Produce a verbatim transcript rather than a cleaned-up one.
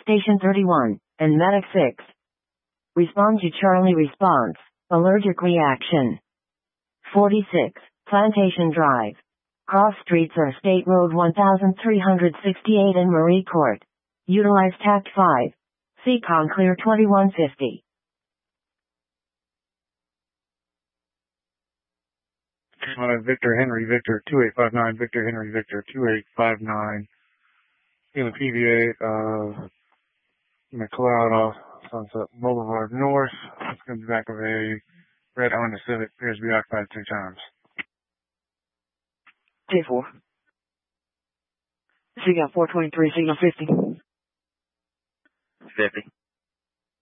Station thirty-one, and Medic six. Respond to Charlie response. Allergic reaction. forty-six, Plantation Drive. Cross streets are State Road one thousand three hundred sixty-eight and Marie Court. Utilize Tact five. Seacon clear twenty-one fifty. Uh, Victor Henry Victor two eight five nine, Victor Henry Victor two eight five nine. In the P V A, uh, McLeod off Sunset Boulevard North. It's going to be back of a red Honda Civic, appears to be occupied two times. T four. She got four twenty-three, signal fifty. fifty.